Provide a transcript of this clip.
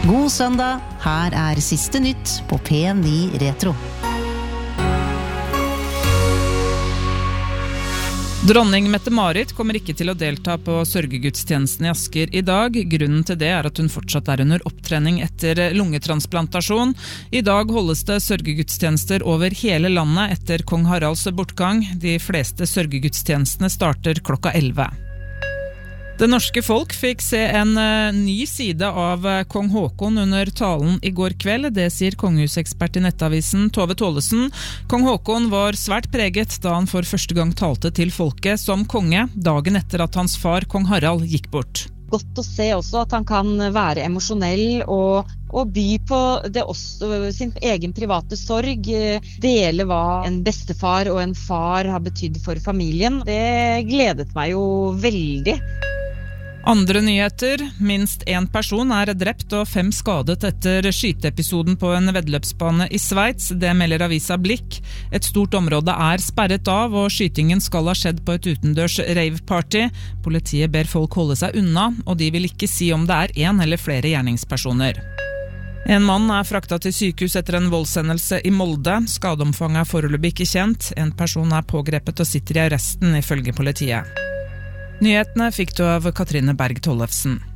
God søndag, her siste nytt på P9 Retro. Dronning Mette-Marit kommer ikke til å delta på sørgegudstjenesten i Asker i dag. Grunnen til det at hun fortsatt under opptrening etter lungetransplantasjon. I dag holdes det sørgegudstjenester over hele landet etter kong Haralds bortgang. De fleste sørgegudstjenestene starter klokka 11. Det norske folk fikk se en ny side av kong Håkon under talen i går kveld. Det sier kongehusekspert i Nettavisen Tove Tollesen. Kong Håkon var svært preget da han for første gang talte til folket som konge, dagen etter at hans far, kong Harald, gikk bort. Godt å se også at han kan være emosjonell og by på det også, sin egen private sorg, dele hva en bestefar og en far har betydd for familien. Det gledet meg jo veldig. Andre nyheter. Minst 1 person drept og 5 skadet etter skyteepisoden på en veddeløpsbane i Sveits. Det melder avisa Blikk. Et stort område sperret av, og skytingen skal ha skjedd på et utendørs rave-party. Politiet ber folk holde seg unna, og de vil ikke si om det 1 eller flere gjerningspersoner. En mann fraktet til sykehus etter en voldshendelse i Molde. Skadeomfanget foreløpig ikke kjent. En person pågrepet og sitter i arresten, ifølge politiet. Nyhetene fikk du av Katrine Berg Tollefsen.